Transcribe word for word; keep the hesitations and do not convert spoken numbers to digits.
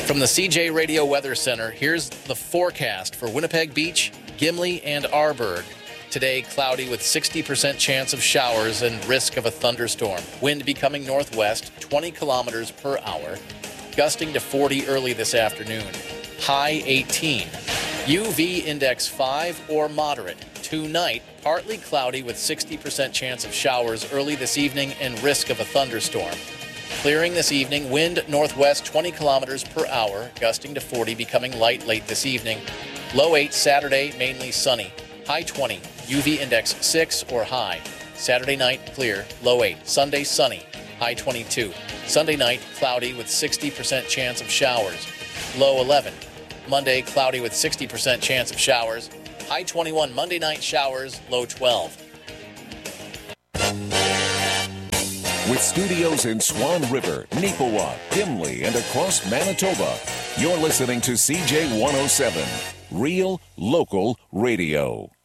From the C J Radio Weather Center, here's the forecast for Winnipeg Beach, Gimli, and Arborg. Today, cloudy with sixty percent chance of showers and risk of a thunderstorm. Wind becoming northwest, twenty kilometers per hour, gusting to forty early this afternoon. High eighteen. U V index five or moderate. Tonight, partly cloudy with sixty percent chance of showers early this evening and risk of a thunderstorm. Clearing this evening, wind northwest twenty kilometers per hour, gusting to forty, becoming light late this evening. Low eight Saturday, mainly sunny. High twenty, U V index six or high. Saturday night, clear, low eight. Sunday, sunny, high twenty-two. Sunday night, cloudy with sixty percent chance of showers. Low eleven. Monday, cloudy with sixty percent chance of showers. High twenty-one. Monday night, showers, low twelve. With studios in Swan River, Neepawa, Gimli, and across Manitoba, you're listening to C J one oh seven, Real Local Radio.